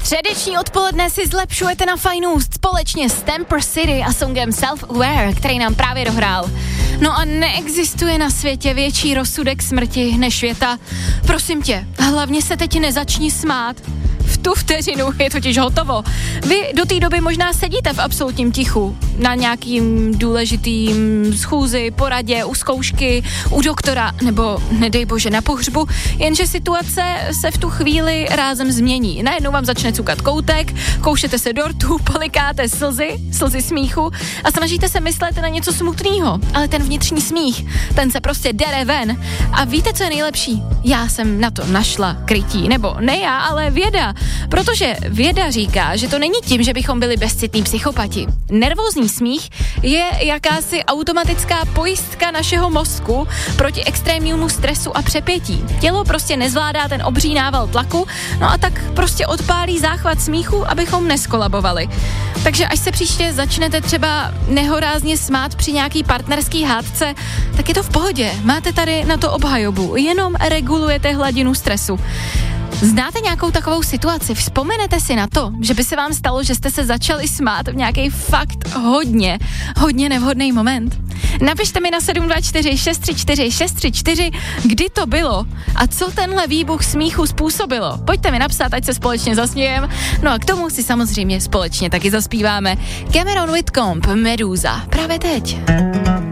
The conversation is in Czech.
Středeční odpoledne si zlepšujete na Fajnu společně s Temper City a songem Self-Aware, který nám právě dohrál. No a neexistuje na světě větší rozsudek smrti než věta: prosím tě, hlavně se teď nezačni smát. V tu vteřinu je totiž hotovo. Vy do té doby možná sedíte v absolutním tichu, na nějakým důležitým schůzi, poradě, u zkoušky, u doktora, nebo nedej bože na pohřbu, jenže situace se v tu chvíli rázem změní. Najednou vám začne cukat koutek, koušete se do rtu, polikáte slzy smíchu a snažíte se myslet na něco smutného, ale ten vnitřní smích, ten se prostě dere ven. A víte, co je nejlepší? Já jsem na to našla krytí, nebo ne já, ale věda. Protože věda říká, že to není tím, že bychom byli bezcitní psychopati. Nervózní smích je jakási automatická pojistka našeho mozku proti extrémnímu stresu a přepětí. Tělo prostě nezvládá ten obří nával tlaku, no a tak prostě odpálí záchvat smíchu, abychom neskolabovali. Takže až se příště začnete třeba nehorázně smát při nějaký partnerský hádce, tak je to v pohodě. Máte tady na to obhajobu, jenom regulujete hladinu stresu. Znáte nějakou takovou situaci? Vzpomenete si na to, že by se vám stalo, že jste se začali smát v nějaký fakt hodně nevhodný moment? Napište mi na 724 634 634, kdy to bylo a co tenhle výbuch smíchu způsobilo. Pojďte mi napsat, ať se společně zasmějem. No a k tomu si samozřejmě společně taky zaspíváme. Cameron Whitcomb, Medusa, právě teď.